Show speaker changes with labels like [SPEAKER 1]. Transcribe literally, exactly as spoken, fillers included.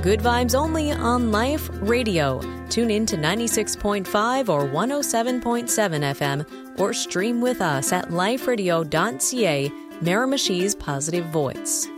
[SPEAKER 1] Good vibes only on Life Radio. Tune in to ninety-six point five or one oh seven point seven F M or stream with us at life radio dot c a, Miramichi's Positive Voice.